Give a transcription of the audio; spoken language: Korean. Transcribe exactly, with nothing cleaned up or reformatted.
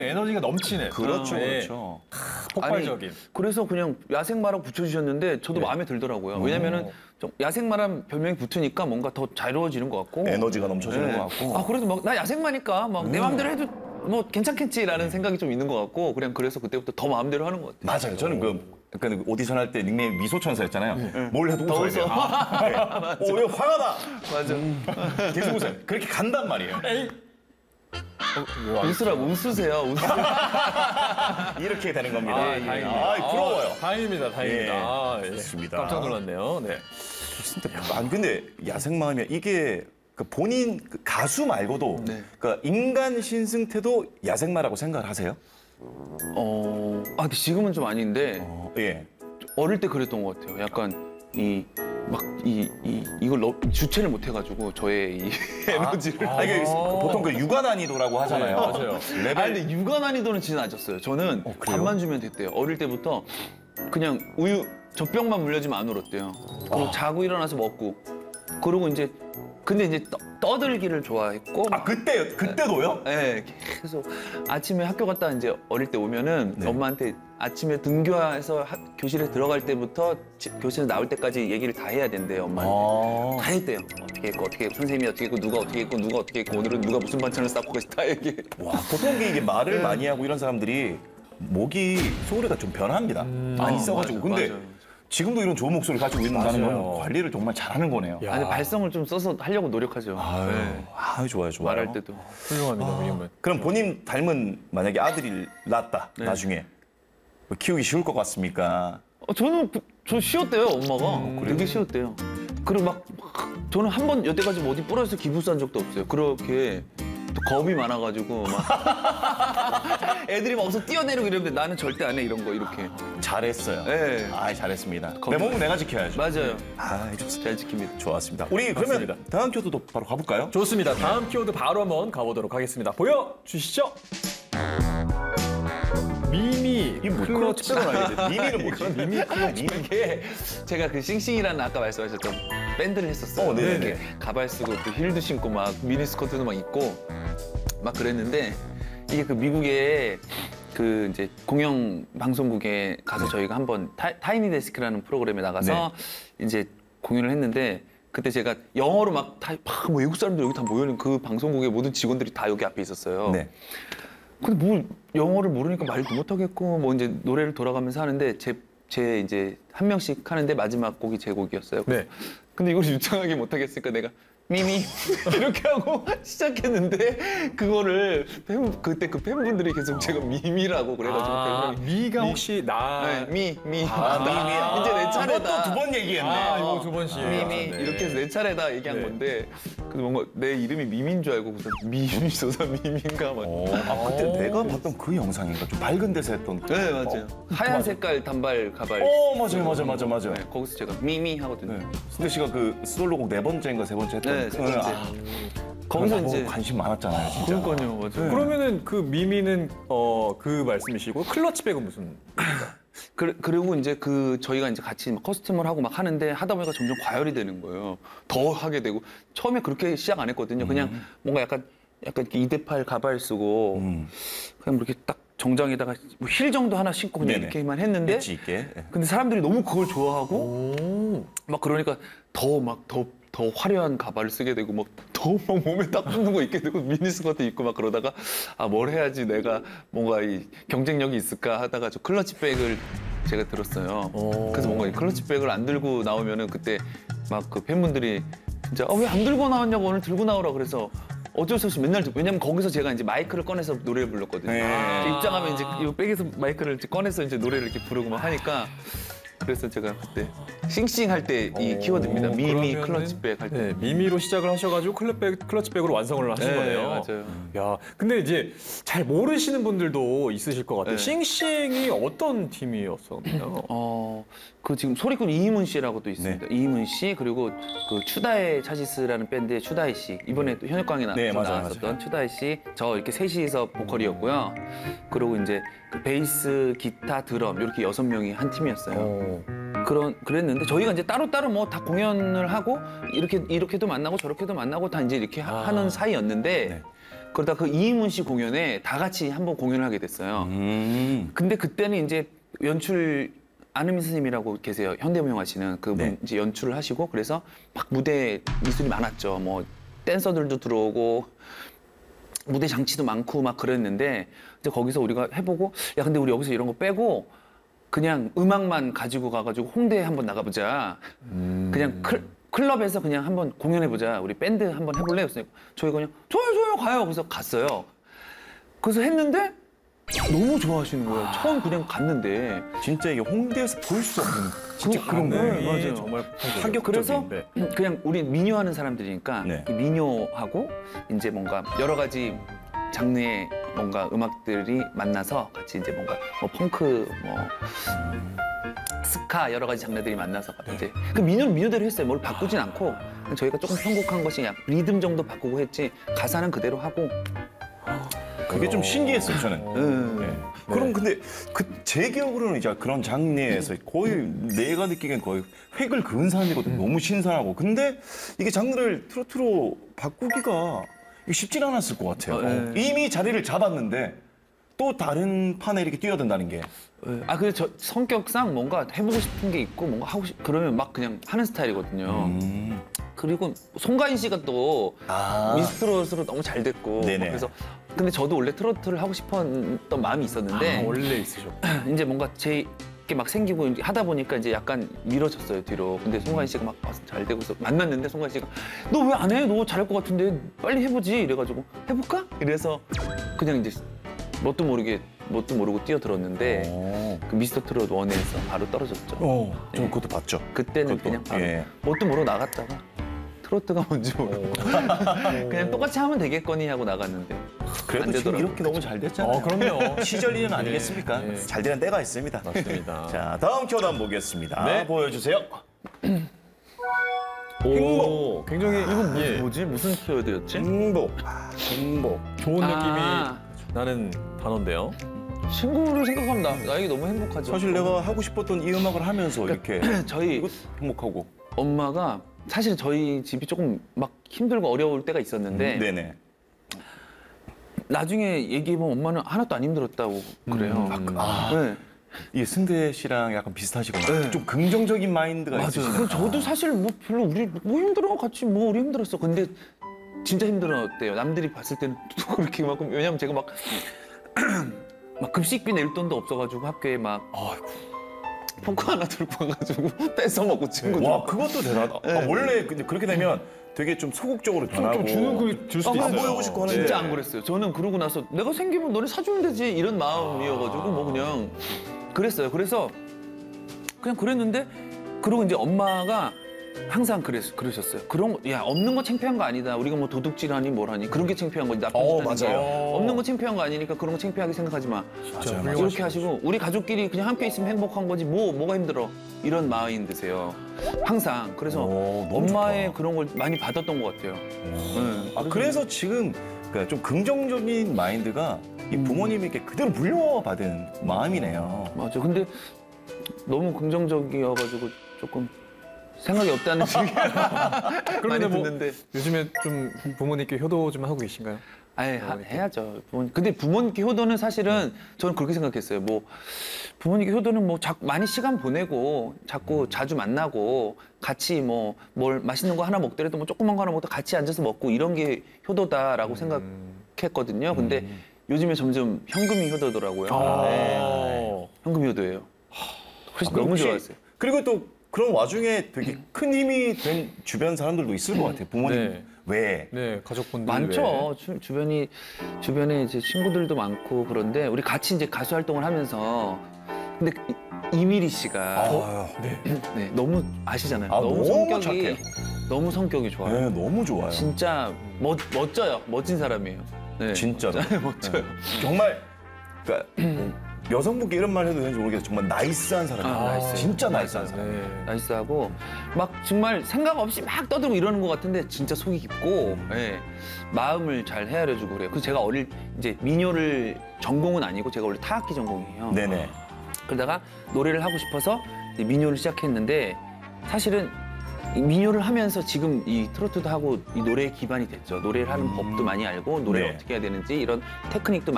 에너지가 넘치네. 그렇죠, 아, 네. 그렇죠. 폭발적인. 아니, 그래서 그냥 야생마라고 붙여주셨는데 저도 네. 마음에 들더라고요. 왜냐면은 좀 야생마란 별명이 붙으니까 뭔가 더 자유로워지는 것 같고. 에너지가 넘쳐지는 네. 것 같고. 아 그래도 막 나 야생마니까 막 내 음. 마음대로 해도 뭐 괜찮겠지라는 생각이 좀 있는 것 같고 그냥 그래서 그때부터 더 마음대로 하는 것 같아요. 맞아요. 저는 그 약간 오디션 할 때 닉네임 미소천사였잖아요. 뭘 해도 더 웃어야 웃어. 돼요. 아, 네. 오, 이거 화나다. 맞아. 음. 계속 웃어요. 그렇게 간단 말이에요. 웃으라 웃으세요. 웃으세요. 이렇게 되는 겁니다. 아, 예. 다행입니다. 아, 부러워요. 아, 다행입니다, 다행입니다. 예. 아, 예. 좋습니다. 깜짝 놀랐네요. 네. 진짜 안 근데 야생마하면 이게 그 본인 그 가수 말고도 네. 그 인간 신승태도 야생마라고 생각을 하세요? 어, 아 근데 지금은 좀 아닌데 어, 예. 어릴 때 그랬던 것 같아요. 약간 이 막 이 이 이걸 너, 주체를 못 해가지고 저의 이 에너지를. 아, 이게 보통 그 육아 난이도라고 하잖아요. 네, 맞아요. 레벨 아 근데 육아 난이도는 진짜 낮았어요. 저는 어, 그래요? 밥만 주면 됐대요. 어릴 때부터 그냥 우유 젖병만 물려주면 안 울었대요. 그리고 아. 자고 일어나서 먹고 그러고 이제 근데 이제 떠, 떠들기를 좋아했고 아 그때 그때도요? 네, 계속 아침에 학교 갔다 이제 어릴 때 오면은 네. 엄마한테 아침에 등교해서 학- 교실에 들어갈 때부터 지- 교실에서 나올 때까지 얘기를 다 해야 된대요, 엄마한테. 아. 다 했대요. 어떻게 했고, 어떻게 했고, 선생님이 어떻게 했고, 누가 어떻게 했고, 누가 어떻게 했고, 오늘은 누가 무슨 반찬을 쌓고 계시 다 얘기해. 와 보통 이게 말을 많이 하고 이런 사람들이 목이 소리가 좀 변합니다. 많이 아, 써가지고 맞아요, 근데 맞아요. 지금도 이런 좋은 목소리 가지고 있는다는 맞아요. 건 관리를 정말 잘하는 거네요. 야. 아니, 발성을 좀 써서 하려고 노력하죠. 아유, 네. 아유 좋아요, 좋아요. 말할 때도. 훌륭합니다, 왜냐면. 그럼 본인 닮은 만약에 아들이 낳았다 네. 나중에 뭐 키우기 쉬울 것 같습니까? 어, 저는 그- 저 쉬웠대요, 엄마가. 음, 되게 쉬웠대요. 그리고 막, 막 저는 한 번 여태까지 뭐 어디 부러져서 기부 싼 적도 없어요. 그렇게 또 겁이 많아가지고 막 애들이 막 어서 뛰어내리고 이러는데 나는 절대 안 해 이런 거 이렇게. 잘했어요. 네. 아 잘했습니다. 거기- 내 몸은 내가 지켜야죠. 맞아요. 아 좋습니다. 잘 지킵니다. 좋았습니다. 우리 그러면 맞습니다. 다음 큐도 바로 가볼까요? 좋습니다. 다음 키워드 바로 한번 가보도록 하겠습니다. 보여주시죠. 미미 이게 뭐 클러치 클러치가 나야 돼. 미미는 뭐지? 미미 클러치. 이게 제가 그 싱싱이라는 아까 말씀하셨던 밴드를 했었어요. 어, 네네네. 이렇게 가발 쓰고 그 힐도 신고 막 미니스커트도 막 입고 막 그랬는데 이게 그 미국에 그 이제 공영 방송국에 가서 저희가 한번 타, 타이니 데스크라는 프로그램에 나가서 이제 공연을 했는데 그때 제가 영어로 막 다 막 뭐 외국 사람들 여기 다 모여있는 그 방송국의 모든 직원들이 다 여기 앞에 있었어요. 네. 근데 뭐 영어를 모르니까 말도 못하겠고 뭐 이제 노래를 돌아가면서 하는데 제, 제 이제 한 명씩 하는데 마지막 곡이 제 곡이었어요. 네. 근데 이걸 유창하게 못하겠으니까 내가 미미 이렇게 하고 시작했는데 그거를 팬, 그때 그 팬분들이 계속 제가 미미라고 그래가지고 아, 별명이 미가 혹시 나 네, 미, 미. 아, 나 이제 내 차례다. 두 번 얘기했네. 아, 이거 두 번씩. 미미 네. 이렇게 해서 내 차례다 얘기한 네. 건데 그 뭔가 내 이름이 미미인 줄 알고 무슨 미미소사 미미인가 막. 어, 아 그때 내가 봤던 그 영상인가 좀 밝은 데서 했던. 그- 네 맞아요. 어, 하얀 맞아. 색깔 단발 가발. 어 맞아요, 맞아, 맞아, 맞아. 네, 거기서 제가 미미 하거든요. 네. 승대 씨가 그 솔로곡 네 번째인가 세 번째 했던. 네, 세 그- 번째. 아, 거기서 나보고 이제 관심 많았잖아요, 진짜. 그러니까요, 맞아요. 그러면은 그 미미는 어, 그 말씀이시고 클러치백은 무슨? 그, 그리고 이제 그 저희가 이제 같이 막 커스텀을 하고 막 하는데 하다 보니까 점점 과열이 되는 거예요. 더 하게 되고 처음에 그렇게 시작 안 했거든요. 그냥 뭔가 약간 약간 이렇게 이대팔 가발 쓰고 음. 그냥 뭐 이렇게 딱 정장에다가 뭐힐 정도 하나 신고 그냥 네네. 이렇게만 했는데 엣지 있게. 예. 근데 사람들이 너무 그걸 좋아하고 오. 막 그러니까 더 막 더 더 화려한 가발을 쓰게 되고 막 더 막 몸에 딱 붙는 거 입게 되고 미니스커트 입고 막 그러다가 아 뭘 해야지 내가 뭔가 이 경쟁력이 있을까 하다가 저 클러치백을 제가 들었어요. 오. 그래서 뭔가 이 클러치백을 안 들고 나오면은 그때 막 그 팬분들이 진짜 어, 왜 안 들고 나왔냐고 오늘 들고 나오라 그래서 어쩔 수 없이 맨날 듣고 왜냐면 거기서 제가 이제 마이크를 꺼내서 노래를 불렀거든요. 네. 이제 입장하면 이제 이 백에서 마이크를 이제 꺼내서 이제 노래를 이렇게 부르고 막 하니까 그래서 제가 그때 싱싱 할 때 이 오, 키워드입니다. 미미 그러면은- 클러치백 할 때. 네, 미미로 시작을 하셔가지고 클러치백, 클러치백으로 완성을 하신 네, 거네요. 맞아요. 야, 근데 이제 잘 모르시는 분들도 있으실 것 같아요. 네. 싱싱이 어떤 팀이었었나요? 어, 그 지금 소리꾼 이희문 씨라고 또 있습니다. 네. 이희문 씨 그리고 그 추다의 차시스라는 밴드의 추다혜 씨 이번에 또 현역광에 나, 네, 맞아요, 나왔었던 맞아요. 추다혜 씨 저 이렇게 셋이서 보컬이었고요. 그리고 이제 그 베이스, 기타, 드럼 이렇게 여섯 명이 한 팀이었어요. 어. 그런 그랬는데 저희가 이제 따로 따로 뭐 다 공연을 하고 이렇게 이렇게도 만나고 저렇게도 만나고 다 이제 이렇게 하- 아. 하는 사이였는데 네. 그러다 그 이희문 씨 공연에 다 같이 한번 공연을 하게 됐어요. 음. 근데 그때는 이제 연출 안은미 선생님이라고 계세요. 현대무용 하시는 그분 네. 이제 연출을 하시고 그래서 막 무대 미술이 많았죠. 뭐 댄서들도 들어오고 무대 장치도 많고 막 그랬는데 이제 거기서 우리가 해보고 야 근데 우리 여기서 이런 거 빼고 그냥 음악만 가지고 가가지고 홍대에 한번 나가보자. 그냥 클, 클럽에서 그냥 한번 공연해보자. 우리 밴드 한번 해볼래? 그래서 저희가 그냥 좋아요 좋아요 가요. 그래서 갔어요. 그래서 했는데 너무 좋아하시는 거예요. 처음 그냥 갔는데 진짜 이게 홍대에서 볼 수 없는 진짜 그- 그런 그런 거예요. 거예요. 맞아요. 정말 파격적인. 그래서 네. 그냥 우리 민요 하는 사람들이니까 네. 이 민요하고 이제 뭔가 여러 가지 장르의 뭔가 음악들이 만나서 같이 이제 뭔가 뭐 펑크 뭐 스카 여러 가지 장르들이 만나서 이제 그 민요는 민요대로 했어요. 뭘 바꾸진 않고 저희가 조금 편곡한 것이 약 리듬 정도 바꾸고 했지 가사는 그대로 하고. 그게 좀 신기했어요, 저는. 음. 네. 그럼 근데 그 제 기억으로는 이제 그런 장르에서 거의 내가 느끼기엔 거의 획을 그은 사람이거든요. 너무 신선하고. 근데 이게 장르를 트로트로 바꾸기가 이게 쉽진 않았을 것 같아요. 어, 네. 이미 자리를 잡았는데 또 다른 판에 이렇게 뛰어든다는 게. 아 근데 저 성격상 뭔가 해보고 싶은 게 있고 뭔가 하고 싶 그러면 막 그냥 하는 스타일이거든요. 음. 그리고 송가인 씨가 또 아. 미스트롯으로 너무 잘 됐고 네네. 그래서 근데 저도 원래 트로트를 하고 싶었던 마음이 있었는데 아, 원래 있으셨고. 이제 뭔가 제 게 막 생기고 이제 하다 보니까 이제 약간 미뤄졌어요 뒤로. 근데 송가인 씨가 막 잘 되고 있어 만났는데 송가인 씨가 너 왜 안 해? 너 잘할 것 같은데 빨리 해보지 이래가지고 해볼까? 이래서 그냥 이제 뭣도 모르게 뭣도 모르고 뛰어들었는데 어. 그 미스터 트롯 원에서 바로 떨어졌죠. 어, 저 그것도 봤죠. 그때는 그것도, 그냥 바로 예. 뭣도 모르고 나갔다가 트로트가 뭔지 모르고 그냥 똑같이 하면 되겠거니 하고 나갔는데 그래도 안 지금 되더라고요. 이렇게 너무 잘 됐잖아요. 어, 그럼요. 시절 일은 아니겠습니까? 네. 잘 되는 때가 있습니다. 맞습니다. 자, 다음 큐 한번 보겠습니다. 네. 보여주세요. 오, 굉장히 이건 뭐, 예, 뭐지? 무슨 키워드였지? 행복. 행복. 좋은 느낌이 아. 나는 단어인데요. 친구를 생각하면 나, 나에게 너무 행복하죠. 사실 내가 하고 싶었던 이 음악을 하면서 이렇게 저희 이거 행복하고. 엄마가 사실 저희 집이 조금 막 힘들고 어려울 때가 있었는데 네네. 나중에 얘기해보면 엄마는 하나도 안 힘들었다고 그래요. 아, 네. 이 승대 씨랑 약간 비슷하시구나. 네. 좀 긍정적인 마인드가 맞아요. 있으시네. 그럼 저도 사실 뭐 별로 우리 뭐 힘들어 같이 뭐 우리 힘들었어. 근데 진짜 힘들었대요. 남들이 봤을 때는 또 그렇게 막 왜냐면 제가 막 막 급식비 낼 돈도 없어가지고 학교에 막 아이고. 포크 하나 들고 와가지고 뺏어 먹고 친구들. 와, 그것도 대단하다. 아, 원래 근데 그렇게 되면 되게 좀 소극적으로 변하고. 줄 아, 안 보여주고 싶고 하는데. 진짜 안 그랬어요. 저는 그러고 나서 내가 생기면 너네 사주면 되지 이런 마음이어가지고 뭐 그냥 그랬어요. 그래서 그냥 그랬는데 그러고 이제 엄마가 항상 그랬, 그러셨어요. 그런 거, 야 없는 거 창피한 거 아니다. 우리가 뭐 도둑질하니 뭘하니 그런 게 창피한 거지. 나쁜 어, 짓 하는 게. 맞아요. 없는 거 창피한 거 아니니까 그런 거 창피하게 생각하지 마. 맞아요, 맞아요. 이렇게 하시고 우리 가족끼리 그냥 함께 있으면 행복한 거지 뭐 뭐가 힘들어 이런 마인드세요. 항상 그래서 오, 너무 엄마의 좋다. 그런 걸 많이 받았던 것 같아요. 네. 아, 그래서 지금 그러니까 좀 긍정적인 마인드가 이 부모님에게 그대로 물려받은 마음이네요. 맞아. 근데 너무 긍정적이어가지고 조금 생각이 없다는 얘기 많이 그러면 뭐 듣는데. 요즘에 좀 부모님께 효도 좀 하고 계신가요? 아예 하- 해야죠. 부모님. 근데 부모님께 효도는 사실은 저는 그렇게 생각했어요. 뭐 부모님께 효도는 뭐 자, 많이 시간 보내고 자꾸 자주 만나고 같이 뭐 뭘 맛있는 거 하나 먹더라도 뭐 조그만 거 하나 먹도 같이 앉아서 먹고 이런 게 효도다라고 생각했거든요. 근데 요즘에 점점 현금이 효도더라고요. 네. 어. 현금 효도예요. 훨씬 아, 너무 혹시- 좋았어요. 그리고 또 그런 와중에 되게 큰 힘이 된 주변 사람들도 있을 것 같아요. 부모님 네. 외에. 네, 가족분들 많죠. 주, 주변이 주변에 이제 친구들도 많고 그런데 우리 같이 이제 가수 활동을 하면서 근데 이- 이미리 씨가 아유, 네, 너무 아시잖아요. 아, 너무 너무 성격이 착해요. 너무 성격이 좋아요. 네, 너무 좋아요. 진짜 멋 멋져요. 멋진 사람이에요. 네, 진짜로. 멋져요. 정말 그러니까 여성분께 이런 말 해도 되는지 모르겠어요. 정말 나이스한 사람이에요. 아, 나이스. 진짜 나이스한 사람. 네. 나이스하고 막 정말 생각 없이 막 떠들고 이러는 것 같은데 진짜 속이 깊고 예, 마음을 잘 헤아려주고 그래요. 그래서 제가 어릴 이제 민요를 전공은 아니고 제가 원래 타악기 전공이에요. 네네. 그러다가 노래를 하고 싶어서 이제 민요를 시작했는데 사실은 이 민요를 하면서 지금 이 트로트도 하고 이 노래의 기반이 됐죠. 노래를 하는 법도 많이 알고 노래를 네. 어떻게 해야 되는지 이런 테크닉도